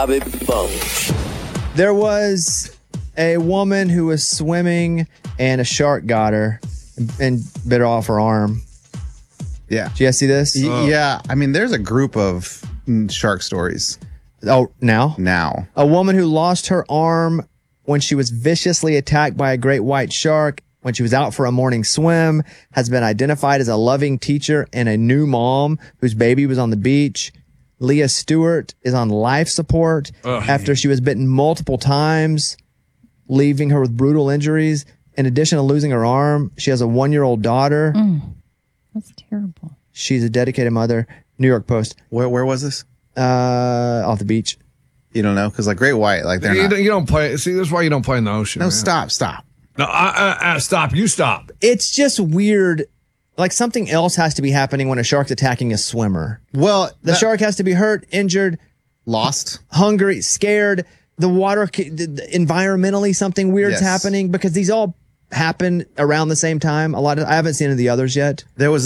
There was a woman who was swimming and a shark got her and bit her off her arm. Yeah. Did you guys see this? Yeah. I mean, there's a group of shark stories. Oh, now? Now. A woman who lost her arm when she was viciously attacked by a great white shark when she was out for a morning swim has been identified as a loving teacher and a new mom whose baby was on the beach. Leah Stewart is on life support after she was bitten multiple times, leaving her with brutal injuries. In addition to losing her arm, she has a 1-year-old daughter. That's terrible. She's a dedicated mother. New York Post. Where was this? Off the beach. You don't know? Because like great white, like they're not. You don't play. See, that's why you don't play in the ocean. No, man. stop. No, stop. You stop. It's just weird. Like something else has to be happening when a shark's attacking a swimmer. Well, The shark has to be hurt, injured, lost, hungry, scared. The water, environmentally, something weird's happening because these all happen around the same time. I haven't seen any of the others yet. There was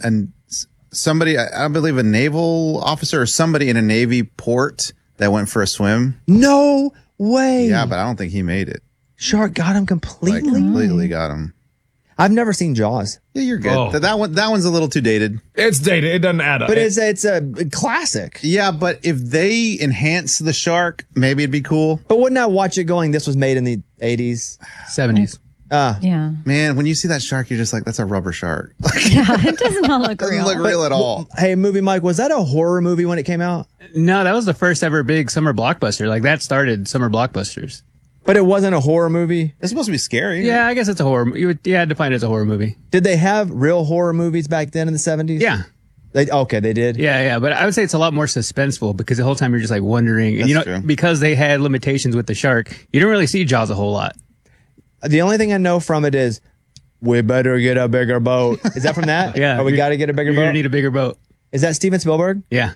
somebody, I believe a naval officer or somebody in a Navy port that went for a swim. No way. Yeah, but I don't think he made it. Shark got him completely. Like, completely got him. I've never seen Jaws. Yeah, you're good. Oh. That one's a little too dated. It's dated. It doesn't add up. But it's a classic. Yeah, but if they enhance the shark, maybe it'd be cool. But wouldn't I watch it going, this was made in the 80s? 70s. Yeah. Man, when you see that shark, you're just like, that's a rubber shark. Yeah, it does not look Doesn't real. look real at all. Hey, Movie Mike, was that a horror movie when it came out? No, that was the first ever big summer blockbuster. Like that started summer blockbusters. But it wasn't a horror movie? It's supposed to be scary. Yeah, I guess it's a horror. You had to find it as a horror movie. Did they have real horror movies back then in the 70s? Yeah. Okay, they did? Yeah. But I would say it's a lot more suspenseful because the whole time you're just like wondering. And, That's true. because they had limitations with the shark, you don't really see Jaws a whole lot. The only thing I know from it is, we better get a bigger boat. Is that from that? Yeah. Or we got to get a bigger You're boat? going to need a bigger boat. Is that Steven Spielberg? Yeah.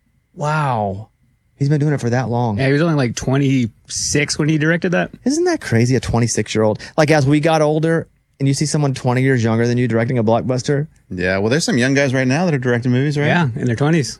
Wow. He's been doing it for that long. Yeah, he was only like 26 when he directed that. Isn't that crazy? A 26-year-old. Like, as we got older and you see someone 20 years younger than you directing a blockbuster. Yeah, well, there's some young guys right now that are directing movies, right? Yeah, in their 20s.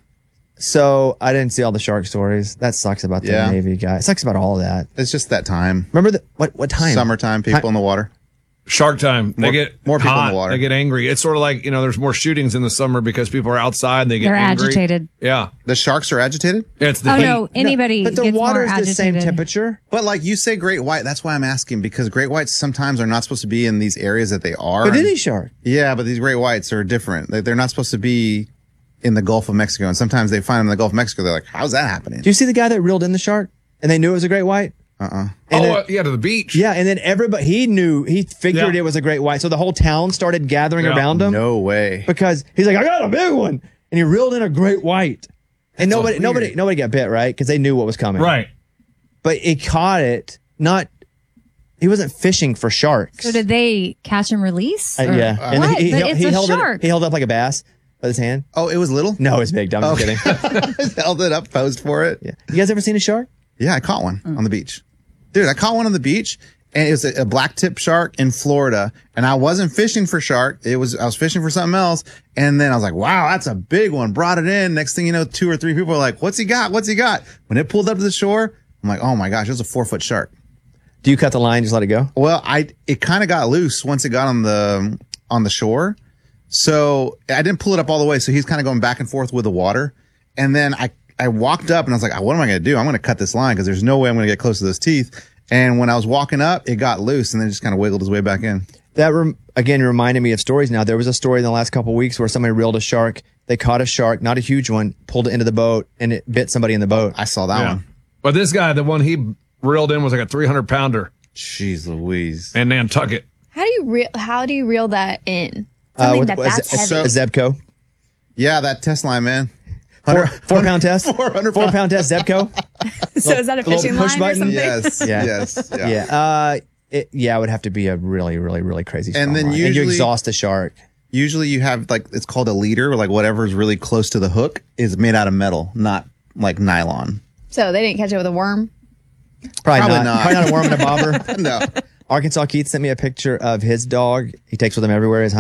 So I didn't see all the shark stories. That sucks about the Navy guy. It sucks about all of that. It's just that time. Remember what time? Summertime, people in the water. Shark time. They get more people hot. in the water. They get angry. It's sort of like, there's more shootings in the summer because people are outside and they get They're angry. agitated. Yeah. The sharks are agitated? It's the Oh, heat. no. Anybody But the gets water more is the same agitated. temperature. But like you say great white, that's why I'm asking, because great whites sometimes are not supposed to be in these areas that they are. But any shark. Yeah, but these great whites are different. They're not supposed to be in the Gulf of Mexico. And sometimes they find them in the Gulf of Mexico. They're like, how's that happening? Do you see the guy that reeled in the shark and they knew it was a great white? Uh-uh. And then- to the beach. Yeah, and then everybody, he figured it was a great white. So the whole town started gathering around him. No way. Because he's like, I got a big one. And he reeled in a great white. And nobody got bit, right? Because they knew what was coming. Right. But he caught it, he wasn't fishing for sharks. So did they catch and release? Or- Yeah. And What? then But it's a held shark. he held it up like a bass with his hand. Oh, it was little? No, it was big. I'm just kidding. Held it up, posed for it. Yeah. You guys ever seen a shark? Yeah, I caught one on the beach. Dude, I caught one on the beach, and it was a black tip shark in Florida. And I wasn't fishing for shark. I was fishing for something else. And then I was like, wow, that's a big one. Brought it in. Next thing you know, 2 or 3 people are like, what's he got? What's he got? When it pulled up to the shore, I'm like, oh my gosh, it was a 4-foot shark. Do you cut the line and just let it go? Well, it kind of got loose once it got on the shore. So I didn't pull it up all the way. So he's kind of going back and forth with the water. And then I walked up and I was like, what am I going to do? I'm going to cut this line because there's no way I'm going to get close to those teeth. And when I was walking up, it got loose and then it just kind of wiggled his way back in. That again reminded me of stories now. There was a story in the last couple of weeks where somebody reeled a shark. They caught a shark, not a huge one, pulled it into the boat, and it bit somebody in the boat. I saw that one. But this guy, the one he reeled in was like a 300-pounder. Jeez Louise. And Nantucket. How do you reel that in? Something that's heavy. A Zebco. Yeah, that test line, man. 4-pound test. 400 4-pound test Zebco. So is that a fishing push line or button? something? Yes. Yeah. Yes. Yeah. Yeah. It would have to be a really, really, really crazy strong And then line. And you usually- exhaust the shark. Usually you have it's called a leader, or like whatever's really close to the hook is made out of metal, not like nylon. So they didn't catch it with a worm? Probably Probably not. not. Probably not a worm and a bobber. No. Arkansas Keith sent me a picture of his dog. He takes with him everywhere. His